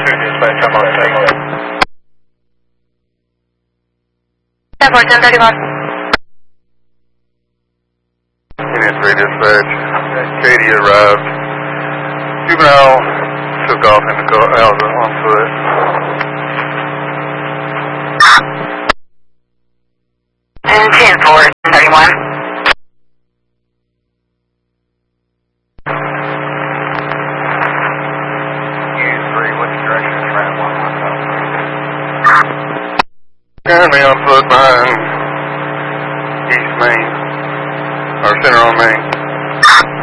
dispatch, I'm on scene. 1031. Unit 3 dispatch. Katie arrived. Juvenile took off in the car out on foot. And 10-4, 31. Unit 3, what's your direction? Round 110. Currently on foot behind East Main, or Center on Main.